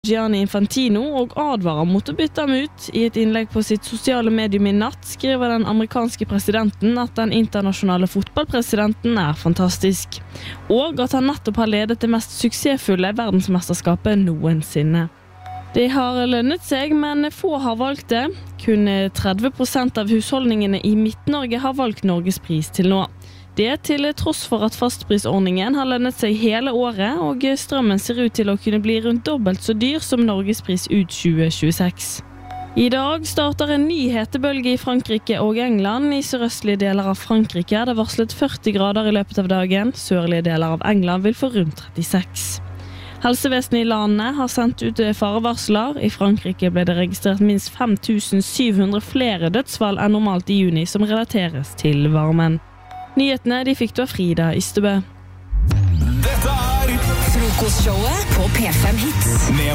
Gianni Infantino og advarer mot å bytte ham ut. I et innlegg på sitt sosiale medium i natt skriver den amerikanske presidenten at den internasjonale fotballpresidenten fantastisk, og at han nettopp har ledet det mest suksessfulle verdensmesterskapet noensinne. Det har lønnet seg, men få har valgt det. Kun 30% av husholdningene i Midt-Norge har valgt Norges pris til nå. Det til tross for at fastprisordningen har lønnet seg hele året, og strømmen ser ut til å kunne bli rundt dobbelt så dyr som Norgespris ut 2026. I dag starter en ny hetebølge i Frankrike og England. I sørøstlige deler av Frankrike er det varslet 40 grader i løpet av dagen. Sørlige deler av England vil få rundt 36. Helsevesenet i landet har sendt ut farevarsler. I Frankrike ble det registrert minst 5700 flere dødsfall enn normalt i juni som relateres til varmen. Nyhetene de fikk du av Frida Ystebø. Dette Frokostshowet på P5 Hits.